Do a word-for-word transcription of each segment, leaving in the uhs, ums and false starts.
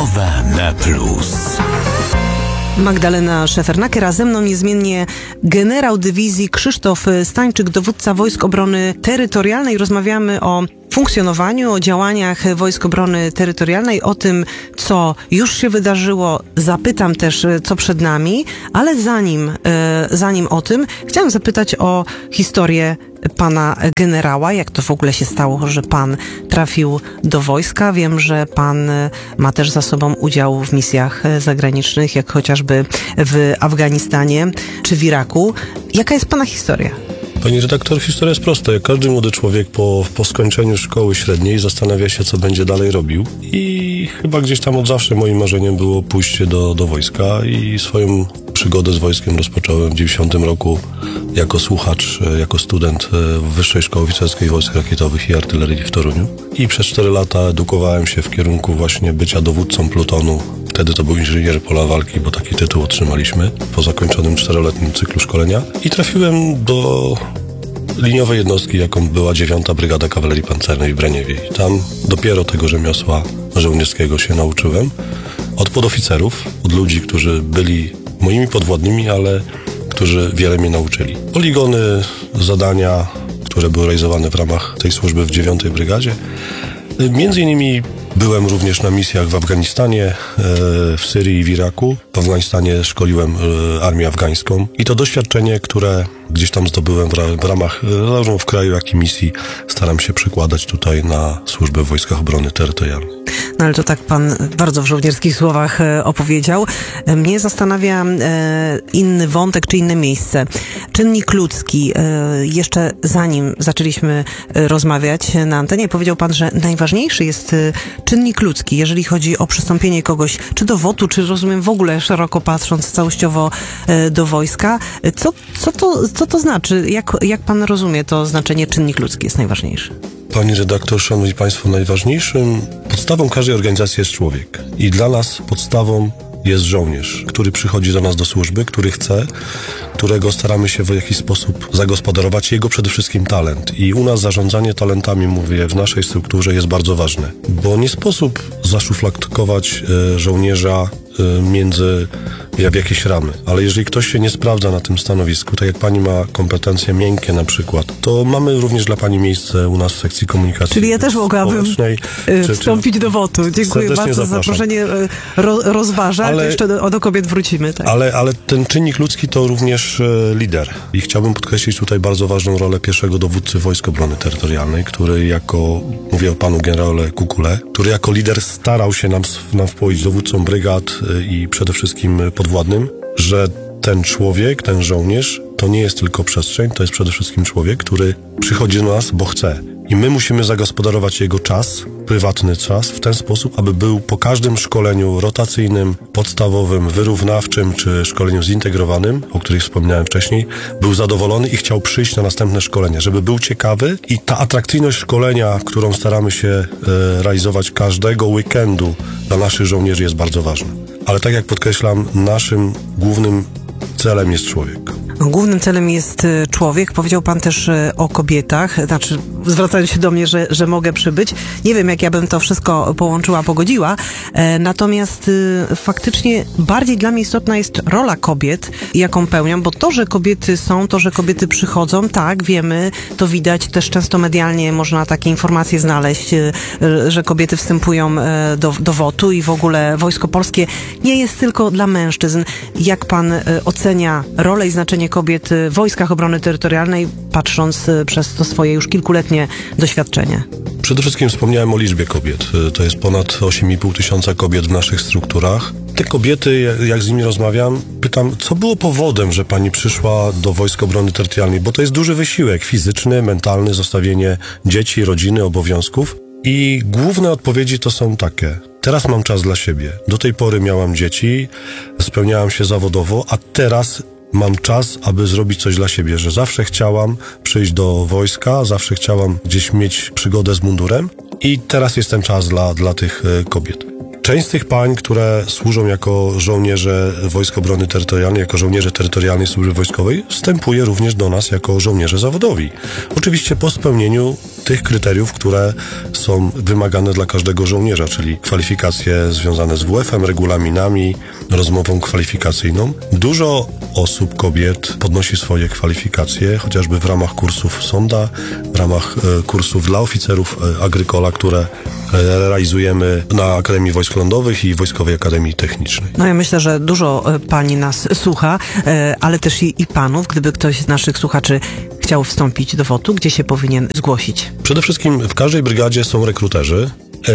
Rozmowa na plus. Magdalena Szefernaker, a ze mną niezmiennie generał dywizji Krzysztof Stańczyk, dowódca Wojsk Obrony Terytorialnej. Rozmawiamy o funkcjonowaniu, o działaniach Wojsk Obrony Terytorialnej, o tym, co już się wydarzyło. Zapytam też, co przed nami, ale zanim, zanim o tym, chciałam zapytać o historię pana generała. Jak to w ogóle się stało, że pan trafił do wojska? Wiem, że pan ma też za sobą udział w misjach zagranicznych, jak chociażby w Afganistanie czy w Iraku. Jaka jest pana historia? Pani redaktor, historia jest prosta. Jak każdy młody człowiek po, po skończeniu szkoły średniej zastanawia się, co będzie dalej robił. I chyba gdzieś tam od zawsze moim marzeniem było pójście do, do wojska i swoją przygodę z wojskiem rozpocząłem w dziewięćdziesiątym roku jako słuchacz, jako student Wyższej Szkoły Oficerskiej Wojsk Rakietowych i Artylerii w Toruniu. I przez cztery lata edukowałem się w kierunku właśnie bycia dowódcą plutonu. Wtedy to był inżynier pola walki, bo taki tytuł otrzymaliśmy po zakończonym czteroletnim cyklu szkolenia. I trafiłem do liniowej jednostki, jaką była dziewiąta Brygada Kawalerii Pancernej w Braniewie. I tam dopiero tego rzemiosła żołnierskiego się nauczyłem. Od podoficerów, od ludzi, którzy byli moimi podwładnymi, ale którzy wiele mnie nauczyli. Poligony, zadania, które były realizowane w ramach tej służby w dziewiątej Brygadzie. Między innymi byłem również na misjach w Afganistanie, w Syrii i w Iraku. W Afganistanie szkoliłem armię afgańską i to doświadczenie, które gdzieś tam zdobyłem w ramach zarówno w kraju, jak i misji, staram się przekładać tutaj na służbę w Wojskach Obrony Terytorialnej. No ale to tak pan bardzo w żołnierskich słowach opowiedział. Mnie zastanawia inny wątek, czy inne miejsce. Czynnik ludzki. Jeszcze zanim zaczęliśmy rozmawiać na antenie, powiedział pan, że najważniejszy jest czynnik ludzki, jeżeli chodzi o przystąpienie kogoś, czy do wotu, czy rozumiem w ogóle szeroko patrząc całościowo do wojska. Co, co, to, co to znaczy? Jak, jak pan rozumie to znaczenie czynnik ludzki jest najważniejszy? Pani redaktor, szanowni państwo, najważniejszym podstawą każdej organizacji jest człowiek. I dla nas podstawą jest żołnierz, który przychodzi do nas do służby, który chce, którego staramy się w jakiś sposób zagospodarować, jego przede wszystkim talent. I u nas zarządzanie talentami, mówię, w naszej strukturze jest bardzo ważne, bo nie sposób zaszufladkować e, żołnierza e, między w jakieś ramy. Ale jeżeli ktoś się nie sprawdza na tym stanowisku, tak jak pani ma kompetencje miękkie na przykład, to mamy również dla pani miejsce u nas w sekcji komunikacji. Czyli ja też mogłabym czy, wstąpić czy, do wotu. Dziękuję bardzo za zaproszenie. Ro, rozważa, ale jeszcze do, do kobiet wrócimy. Tak. Ale, ale ten czynnik ludzki to również e, lider. I chciałbym podkreślić tutaj bardzo ważną rolę pierwszego dowódcy Wojsk Obrony Terytorialnej, który jako, mówię o panu generale Kukule, który jako lider starał się nam, nam wpoić dowódcą brygad e, i przede wszystkim podwładnym, że ten człowiek, ten żołnierz, to nie jest tylko przestrzeń, to jest przede wszystkim człowiek, który przychodzi do nas, bo chce. I my musimy zagospodarować jego czas, prywatny czas, w ten sposób, aby był po każdym szkoleniu rotacyjnym, podstawowym, wyrównawczym czy szkoleniu zintegrowanym, o których wspominałem wcześniej, był zadowolony i chciał przyjść na następne szkolenie, żeby był ciekawy. I ta atrakcyjność szkolenia, którą staramy się e, realizować każdego weekendu dla naszych żołnierzy, jest bardzo ważna. Ale tak jak podkreślam, naszym głównym celem jest człowiek. Głównym celem jest człowiek. Powiedział pan też o kobietach, znaczy zwracając się do mnie, że, że mogę przybyć. Nie wiem, jak ja bym to wszystko połączyła, pogodziła. E, natomiast e, faktycznie bardziej dla mnie istotna jest rola kobiet, jaką pełnią, bo to, że kobiety są, to, że kobiety przychodzą, tak, wiemy, to widać też często medialnie można takie informacje znaleźć, e, że kobiety wstępują e, do, do wotu i w ogóle Wojsko Polskie nie jest tylko dla mężczyzn. Jak pan e, ocenia rolę i znaczenie kobiet w Wojskach Obrony Terytorialnej, patrząc przez to swoje już kilkuletnie doświadczenie? Przede wszystkim wspomniałem o liczbie kobiet. To jest ponad osiem i pół tysiąca kobiet w naszych strukturach. Te kobiety, jak z nimi rozmawiam, pytam, co było powodem, że pani przyszła do Wojsk Obrony Terytorialnej, bo to jest duży wysiłek fizyczny, mentalny, zostawienie dzieci, rodziny, obowiązków. I główne odpowiedzi to są takie. Teraz mam czas dla siebie. Do tej pory miałam dzieci, spełniałam się zawodowo, a teraz mam czas, aby zrobić coś dla siebie, że zawsze chciałam przyjść do wojska, zawsze chciałam gdzieś mieć przygodę z mundurem i teraz jest ten czas dla, dla tych kobiet. Część z tych pań, które służą jako żołnierze Wojsk Obrony Terytorialnej, jako żołnierze Terytorialnej Służby Wojskowej, wstępuje również do nas jako żołnierze zawodowi. Oczywiście po spełnieniu tych kryteriów, które są wymagane dla każdego żołnierza, czyli kwalifikacje związane z W F-em, regulaminami, rozmową kwalifikacyjną. Dużo osób, kobiet podnosi swoje kwalifikacje, chociażby w ramach kursów sonda, w ramach e, kursów dla oficerów e, Agrykola, które e, realizujemy na Akademii Wojsk Lądowych i Wojskowej Akademii Technicznej. No ja myślę, że dużo e, pani nas słucha, e, ale też i, i panów. Gdyby ktoś z naszych słuchaczy chciał wstąpić do W O T-u, gdzie się powinien zgłosić? Przede wszystkim w każdej brygadzie są rekruterzy.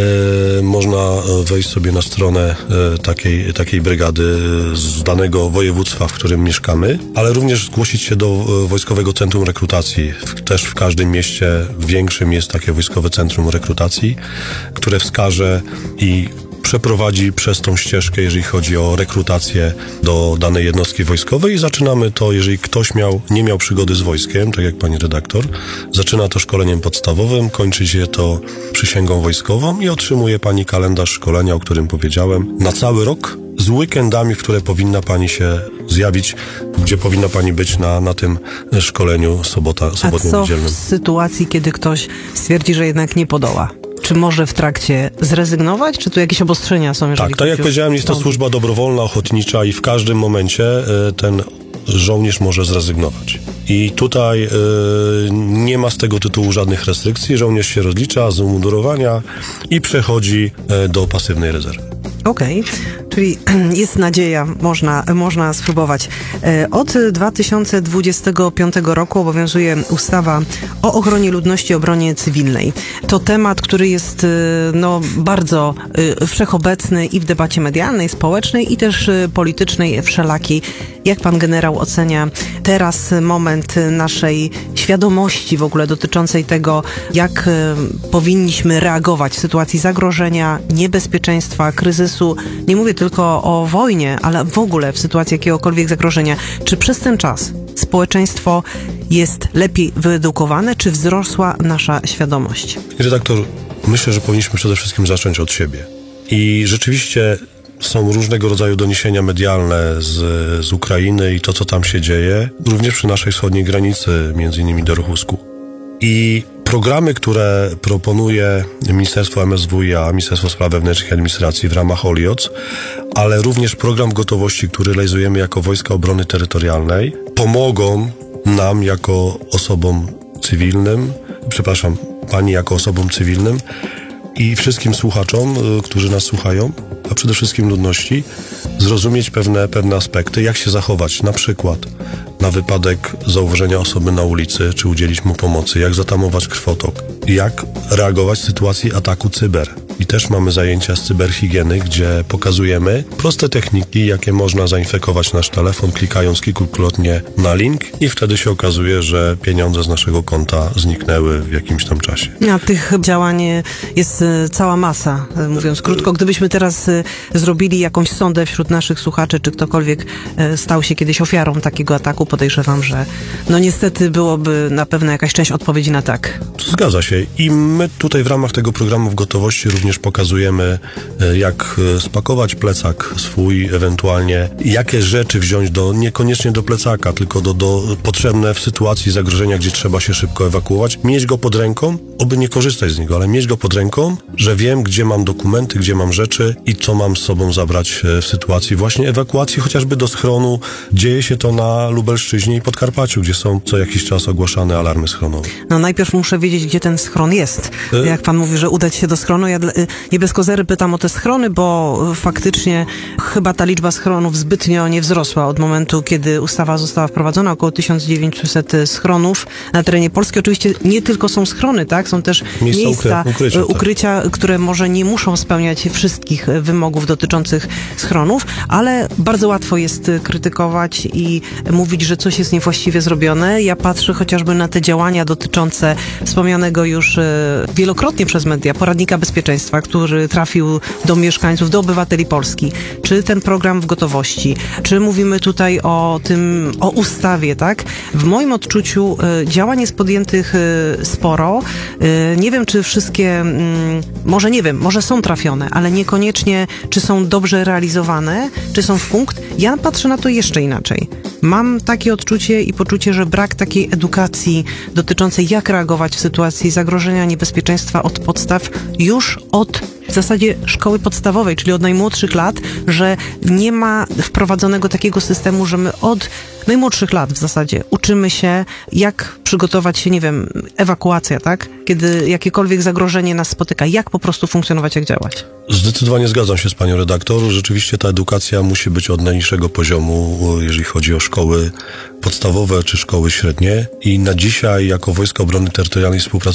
E, można wejść sobie na stronę e, takiej, takiej brygady z danego województwa, w którym mieszkamy, ale również zgłosić się do e, Wojskowego Centrum Rekrutacji. W, też w każdym mieście większym jest takie Wojskowe Centrum Rekrutacji, które wskaże i przeprowadzi przez tą ścieżkę, jeżeli chodzi o rekrutację do danej jednostki wojskowej i zaczynamy to, jeżeli ktoś miał, nie miał przygody z wojskiem, tak jak pani redaktor, zaczyna to szkoleniem podstawowym, kończy się to przysięgą wojskową i otrzymuje pani kalendarz szkolenia, o którym powiedziałem, na cały rok z weekendami, w które powinna pani się zjawić, gdzie powinna pani być na, na tym szkoleniu sobota, sobotnio niedzielnym. A co w sytuacji, kiedy ktoś stwierdzi, że jednak nie podoła? Czy może w trakcie zrezygnować? Czy tu jakieś obostrzenia są? Jeżeli Tak, tak jak powiedziałem, jest to stąd... służba dobrowolna, ochotnicza i w każdym momencie y, ten żołnierz może zrezygnować. I tutaj y, nie ma z tego tytułu żadnych restrykcji. Żołnierz się rozlicza z umundurowania i przechodzi y, do pasywnej rezerwy. Okej, okay. Czyli jest nadzieja, można, można spróbować. Od dwa tysiące dwudziestego piątego roku obowiązuje ustawa o ochronie ludności i obronie cywilnej. To temat, który jest no, bardzo wszechobecny i w debacie medialnej, społecznej i też politycznej, wszelakiej. Jak pan generał ocenia teraz moment naszej świadomości w ogóle dotyczącej tego, jak powinniśmy reagować w sytuacji zagrożenia, niebezpieczeństwa, kryzysu? Nie mówię tylko o wojnie, ale w ogóle w sytuacji jakiegokolwiek zagrożenia. Czy przez ten czas społeczeństwo jest lepiej wyedukowane, czy wzrosła nasza świadomość? Redaktor, myślę, że powinniśmy przede wszystkim zacząć od siebie. I rzeczywiście są różnego rodzaju doniesienia medialne z, z Ukrainy i to, co tam się dzieje, również przy naszej wschodniej granicy, między innymi do Ruchusku. I programy, które proponuje Ministerstwo M S W i A, Ministerstwo Spraw Wewnętrznych i Administracji w ramach O L I O C, ale również program gotowości, który realizujemy jako Wojska Obrony Terytorialnej, pomogą nam jako osobom cywilnym, przepraszam, pani jako osobom cywilnym i wszystkim słuchaczom, którzy nas słuchają, a przede wszystkim ludności, zrozumieć pewne, pewne aspekty, jak się zachować, na przykład na wypadek zauważenia osoby na ulicy, czy udzielić mu pomocy, jak zatamować krwotok, jak reagować w sytuacji ataku cyber. I też mamy zajęcia z cyberhigieny, gdzie pokazujemy proste techniki, jakie można zainfekować nasz telefon, klikając kilkukrotnie na link i wtedy się okazuje, że pieniądze z naszego konta zniknęły w jakimś tam czasie. A tych działań jest cała masa, mówiąc krótko. Gdybyśmy teraz zrobili jakąś sondę wśród naszych słuchaczy, czy ktokolwiek stał się kiedyś ofiarą takiego ataku, podejrzewam, że no niestety byłoby na pewno jakaś część odpowiedzi na tak. Zgadza się. I my tutaj w ramach tego programu w gotowości również pokazujemy, jak spakować plecak swój, ewentualnie jakie rzeczy wziąć do, niekoniecznie do plecaka, tylko do, do potrzebne w sytuacji zagrożenia, gdzie trzeba się szybko ewakuować. Mieć go pod ręką, oby nie korzystać z niego, ale mieć go pod ręką, że wiem, gdzie mam dokumenty, gdzie mam rzeczy i co mam z sobą zabrać w sytuacji właśnie ewakuacji, chociażby do schronu. Dzieje się to na Lubelszczyźnie i Podkarpaciu, gdzie są co jakiś czas ogłaszane alarmy schronowe. No najpierw muszę wiedzieć, gdzie ten schron jest. Y- Jak pan mówi, że udać się do schronu, ja y- nie bez kozery pytam o te schrony, bo faktycznie chyba ta liczba schronów zbytnio nie wzrosła od momentu, kiedy ustawa została wprowadzona. Około tysiąc dziewięćset schronów na terenie Polski. Oczywiście nie tylko są schrony, tak? Są też miejsca, miejsca ukrycia, ukrycia, tak, które może nie muszą spełniać wszystkich wymogów dotyczących schronów, ale bardzo łatwo jest krytykować i mówić, że coś jest niewłaściwie zrobione. Ja patrzę chociażby na te działania dotyczące wspomnianego już wielokrotnie przez media poradnika bezpieczeństwa, państwa, który trafił do mieszkańców, do obywateli Polski, czy ten program w gotowości, czy mówimy tutaj o tym, o ustawie, tak? W moim odczuciu y, działań jest podjętych y, sporo. Y, nie wiem, czy wszystkie, y, może nie wiem, może są trafione, ale niekoniecznie, czy są dobrze realizowane, czy są w punkt. Ja patrzę na to jeszcze inaczej. Mam takie odczucie i poczucie, że brak takiej edukacji dotyczącej, jak reagować w sytuacji zagrożenia, niebezpieczeństwa od podstaw, już od w zasadzie szkoły podstawowej, czyli od najmłodszych lat, że nie ma wprowadzonego takiego systemu, że my od najmłodszych lat w zasadzie uczymy się, jak przygotować się, nie wiem, ewakuacja, tak? Kiedy jakiekolwiek zagrożenie nas spotyka, jak po prostu funkcjonować, jak działać. Zdecydowanie zgadzam się z panią redaktor. Rzeczywiście ta edukacja musi być od najniższego poziomu, jeżeli chodzi o szkoły podstawowe czy szkoły średnie. I na dzisiaj jako Wojska Obrony Terytorialnej współpracujemy